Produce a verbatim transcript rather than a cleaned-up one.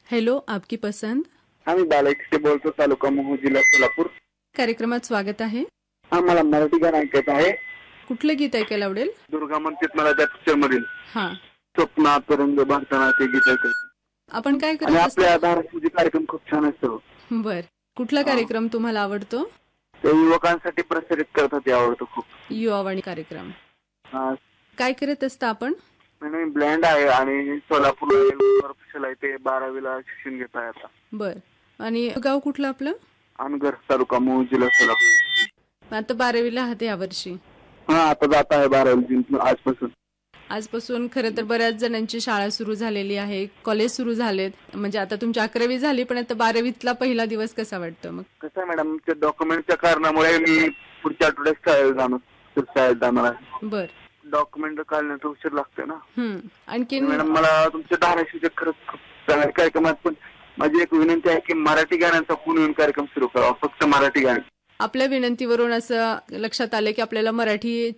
Hello, आपकी पसंद. आम्ही बालाईचे बोलतो, तालुका महू, जिल्हा सोलापूर. कार्यक्रमात स्वागत आहे. आम्हाला मराठी गाणं ऐकायचं आहे. कुठलं गीत ऐकायला आवडेल? दुर्गा म्हणतेत मला त्या पिक्चर मधील हा, स्वप्नात रंग भरताना ते गीत ऐकायचं. आपण काय आणि करत आपल्या असतो? धाराशिवचे कार्यक्रम खूप छान असतो. बर, कुठला कार्यक्रम तुम्हाला आवडतो? ते युवकांसाठी प्रसारित करतात, ते आवडतं खूप. युवावाणी कार्यक्रम. हा, काय करत असता आपण? मी ब्लँड आहे आणि सोलापूर आहे, ते बारावीला शिक्षण घेत आहे आता. बर, आणि गाव कुठलं आपलं? अनगर, तालुका महू, जिल्हा सोलापूर. आता बारावीला आहात यावर्षी. हा, आता जात आहे बारावी आजपासून. आजपासून खरं तर बऱ्याच जणांची शाळा सुरू झालेली आहे, कॉलेज सुरू झालेत. म्हणजे आता तुमची अकरावी झाली, पण आता बारावीतला पहिला दिवस कसा वाटतो मग? कसं आहे मॅडम, ते डॉक्युमेंटच्या कारणामुळे मी पुढच्या आठवड्यात शाळेत जाणार शाळेत जाणार आहे. बर, डॉक्युमेंट काढण्यात उशीर लागतोय ना. हम्म आणखीन मॅडम, मला तुमच्या धाराशिवचे खरंच खूप चांगले कार्यक्रमात, पण माझी एक विनंती आहे की मराठी गाण्यांचा फोन येऊन कार्यक्रम सुरू करावा, फक्त मराठी गाणी. आपल्या विनंतीवरून असं लक्षात आलं की आपल्याला मराठी